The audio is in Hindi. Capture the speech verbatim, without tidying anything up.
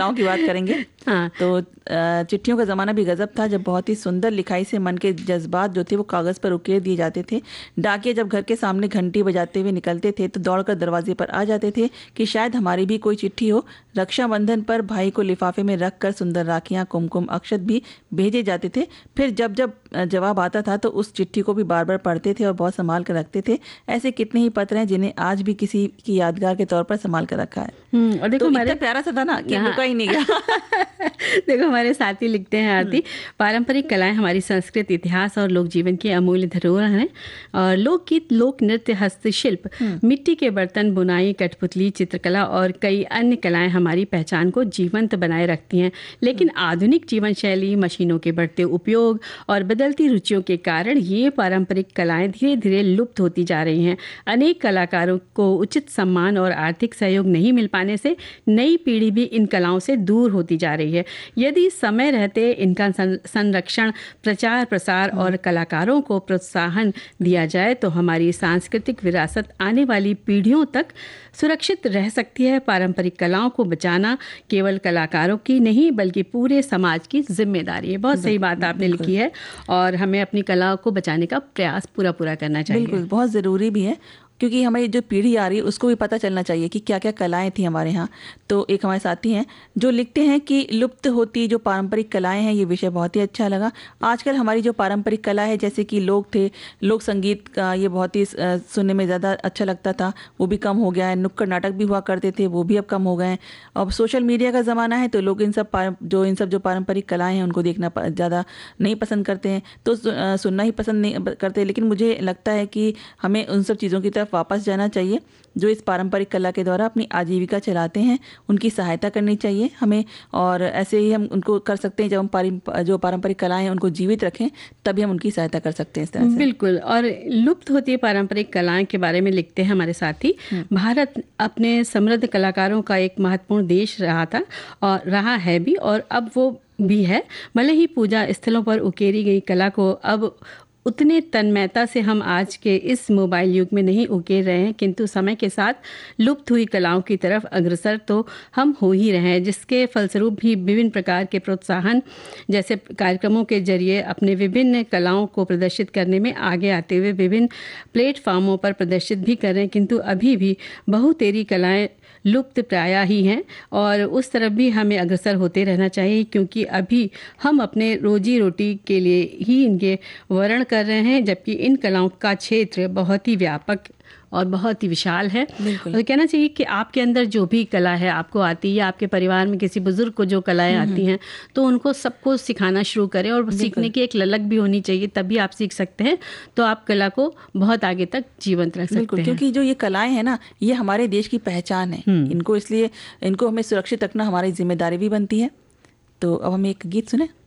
कलाओं की बात करेंगे। हाँ। तो चिट्ठियों का ज़माना भी गजब था, जब बहुत ही सुंदर लिखाई से मन के जज्बात जो थे वो कागज़ पर उकेर दिए जाते थे। डाकिया जब घर के सामने घंटी बजाते हुए निकलते थे तो दौड़कर दरवाजे पर आ जाते थे कि शायद हमारी भी कोई चिट्ठी हो। रक्षाबंधन पर भाई को लिफाफे में रख कर सुंदर राखियाँ, कुमकुम, अक्षत भी भेजे जाते थे। फिर जब जब जवाब आता था तो उस चिट्ठी को भी बार बार पढ़ते थे और बहुत संभाल कर रखते थे। ऐसे कितने ही पत्र हैं जिन्हें आज भी किसी की यादगार के तौर पर संभाल कर रखा है। और देखो तो हमारे इतना प्यारा सा था ना कि रुका ही नहीं गया। देखो हमारे साथी लिखते हैं, आरती, पारंपरिक कलाएं हमारी संस्कृति, इतिहास और लोक जीवन की अमूल्य धरोहर हैं। और लोकगीत, लोक नृत्य, हस्तशिल्प, मिट्टी के बर्तन, बुनाई, कठपुतली, चित्रकला और कई अन्य कलाएं हमारी पहचान को जीवंत बनाए रखती हैं। लेकिन आधुनिक जीवन शैली, मशीनों के बढ़ते उपयोग और बदलती रुचियों के कारण ये पारंपरिक कलाएं धीरे धीरे लुप्त होती जा रही हैं। अनेक कलाकारों को उचित सम्मान और आर्थिक सहयोग नहीं मिल पाने से नई पीढ़ी भी इन कलाओं से दूर होती जा रही है। यदि समय रहते इनका संरक्षण, प्रचार प्रसार और कलाकारों को प्रोत्साहन दिया जाए तो हमारी सांस्कृतिक विरासत आने वाली पीढ़ियों तक सुरक्षित रह सकती है। पारंपरिक कलाओं को बचाना केवल कलाकारों की नहीं बल्कि पूरे समाज की जिम्मेदारी है। बहुत सही बात आपने लिखी है और हमें अपनी कला को बचाने का प्रयास पूरा पूरा करना चाहिए। बिल्कुल, बहुत ज़रूरी भी है, क्योंकि हमारी जो पीढ़ी आ रही है उसको भी पता चलना चाहिए कि क्या क्या कलाएं थी हमारे यहाँ। तो एक हमारे साथी हैं जो लिखते हैं कि लुप्त होती जो पारंपरिक कलाएं हैं, ये विषय बहुत ही अच्छा लगा। आजकल हमारी जो पारंपरिक कला है, जैसे कि लोग थे, लोक संगीत का ये बहुत ही सुनने में ज़्यादा अच्छा लगता था, वो भी कम हो गया है। नुक्कड़ नाटक भी हुआ करते थे, वो भी अब कम हो गए हैं। अब सोशल मीडिया का ज़माना है तो लोग इन सब जो इन सब जो पारंपरिक कलाएँ हैं उनको देखना ज़्यादा नहीं पसंद करते हैं, तो सुनना ही पसंद नहीं करते। लेकिन मुझे लगता है कि हमें उन सब चीज़ों की तरफ वापस जाना चाहिए जो इस पारंपरिक कला के द्वारा अपनी आजीविका चलाते हैं, उनकी सहायता करनी चाहिए हमें। और ऐसे ही हम उनको कर सकते हैं, जब हम जो पारंपरिक कलाएं हैं उनको जीवित रखें तभी हम उनकी सहायता कर सकते हैं इस तरह से। बिल्कुल। और लुप्त होती पारंपरिक कलाएं के बारे में लिखते हैं हमारे साथी, भारत अपने समृद्ध कलाकारों का एक महत्वपूर्ण देश रहा था और रहा है भी, और अब वो भी है। भले ही पूजा स्थलों पर उकेरी गई कला को अब उतने तन्मयता से हम आज के इस मोबाइल युग में नहीं उकेर रहे हैं, किंतु समय के साथ लुप्त हुई कलाओं की तरफ अग्रसर तो हम हो ही रहे हैं, जिसके फलस्वरूप भी विभिन्न प्रकार के प्रोत्साहन जैसे कार्यक्रमों के जरिए अपने विभिन्न कलाओं को प्रदर्शित करने में आगे आते हुए विभिन्न प्लेटफॉर्मों पर प्रदर्शित भी कर रहे हैं। किंतु अभी भी बहुतेरी कलाएं लुप्त प्राय ही हैं और उस तरफ भी हमें अग्रसर होते रहना चाहिए, क्योंकि अभी हम अपने रोजी रोटी के लिए ही इनके वर्ण कर रहे हैं, जबकि इन कलाओं का क्षेत्र बहुत ही व्यापक और बहुत ही विशाल है। और कहना चाहिए कि आपके अंदर जो भी कला है आपको आती है, या आपके परिवार में किसी बुजुर्ग को जो कलाएं आती हैं तो उनको सबको सिखाना शुरू करें, और सीखने की एक ललक भी होनी चाहिए, तभी आप सीख सकते हैं। तो आप कला को बहुत आगे तक जीवंत रख सकते हैं, क्योंकि जो ये कलाएं हैं ना, ये हमारे देश की पहचान है। इनको इसलिए इनको हमें सुरक्षित रखना हमारी जिम्मेदारी भी बनती है। तो अब हम एक गीत सुने।